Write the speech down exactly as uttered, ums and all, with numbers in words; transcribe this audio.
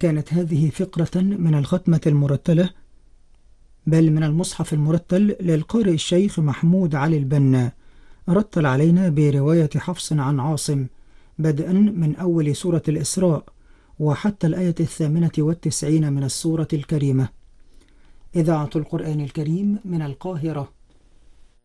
كانت هذه فقرة من الختمة المرتلة، بل من المصحف المرتل للقارئ الشيخ محمود علي البنا. رتل علينا برواية حفص عن عاصم بدءا من أول سورة الإسراء وحتى الآية الثامنة والتسعين من السورة الكريمة. إذاعة القرآن الكريم من القاهرة.